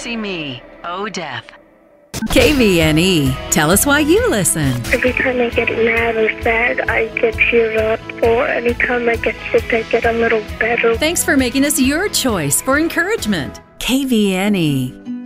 Mercy Me, Oh Death. KVNE. Tell us why you listen. Every time I get mad or sad, I get cheered up. Or anytime I get sick, I get a little better. Thanks for making us your choice for encouragement. KVNE.